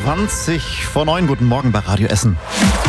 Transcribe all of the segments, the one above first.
20:09. Guten Morgen bei Radio Essen.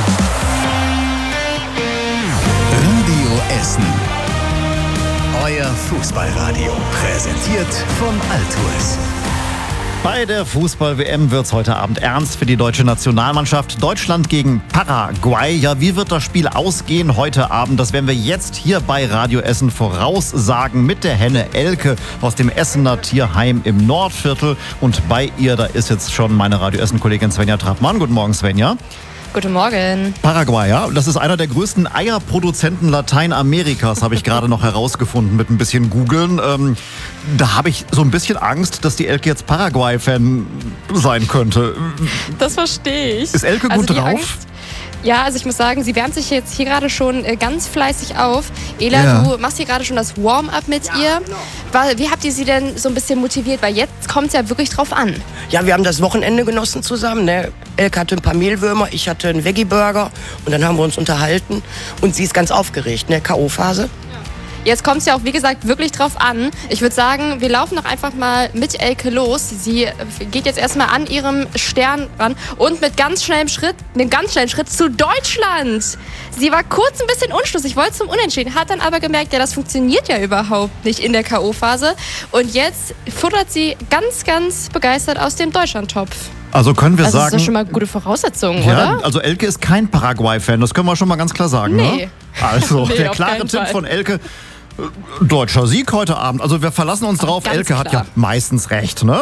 Radio Essen. Euer Fußballradio. Präsentiert von Altours. Bei der Fußball-WM wird's heute Abend ernst für die deutsche Nationalmannschaft. Deutschland gegen Paraguay. Ja, wie wird das Spiel ausgehen heute Abend? Das werden wir jetzt hier bei Radio Essen voraussagen mit der Henne Elke aus dem Essener Tierheim im Nordviertel. Und bei ihr, da ist jetzt schon meine Radio Essen-Kollegin Svenja Trappmann. Guten Morgen, Svenja. Guten Morgen. Paraguay, ja, das ist einer der größten Eierproduzenten Lateinamerikas, habe ich gerade noch herausgefunden mit ein bisschen Googeln. Da habe ich so ein bisschen Angst, dass die Elke jetzt Paraguay-Fan sein könnte. Das verstehe ich. Ist Elke gut drauf? Angst, ja, also ich muss sagen, sie wärmt sich jetzt hier gerade schon ganz fleißig auf. Ela, Du machst hier gerade schon das Warm-up mit ihr. Genau. Wie habt ihr sie denn so ein bisschen motiviert? Weil jetzt kommt es ja wirklich drauf an. Ja, wir haben das Wochenende genossen zusammen. Ne? Elke hatte ein paar Mehlwürmer, ich hatte einen Veggie-Burger. Und dann haben wir uns unterhalten. Und sie ist ganz aufgeregt, ne? K.O.-Phase. Jetzt kommt es ja auch, wie gesagt, wirklich drauf an. Ich würde sagen, wir laufen doch einfach mal mit Elke los. Sie geht jetzt erstmal an ihrem Stern ran und mit einem ganz schnellen Schritt zu Deutschland. Sie war kurz ein bisschen unschlüssig, wollte zum Unentschieden, hat dann aber gemerkt, ja, das funktioniert ja überhaupt nicht in der K.O.-Phase. Und jetzt futtert sie ganz, ganz begeistert aus dem Deutschlandtopf. Also können wir sagen... Das ist doch schon mal gute Voraussetzungen, ja, oder? Also Elke ist kein Paraguay-Fan, das können wir schon mal ganz klar sagen. Nee. Ne? Also Nee, der auf klare keinen Tipp Fall. von Elke... Deutscher Sieg heute Abend. Also wir verlassen uns drauf. Ganz Elke hat ja klar. meistens recht, ne?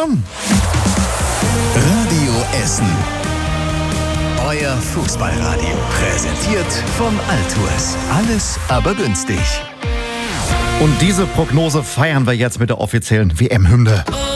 Radio Essen. Euer Fußballradio. Präsentiert von Altours. Alles aber günstig. Und diese Prognose feiern wir jetzt mit der offiziellen WM-Hymne.